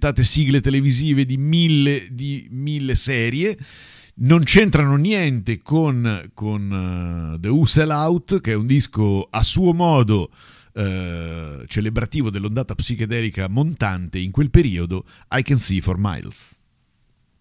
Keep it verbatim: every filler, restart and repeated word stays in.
diventate sigle televisive di mille, di mille serie. Non c'entrano niente con, con uh, The Who Sell Out, che è un disco a suo modo uh, celebrativo dell'ondata psichedelica montante in quel periodo. I Can See for Miles.